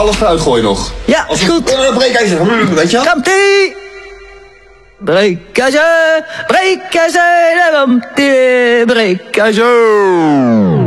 alles eruit gooien nog. Ja, is goed. Breekijzer, weet je wel? Komt-ie! Breekijzer, breekijzer, daar komt-ie, breekijzer.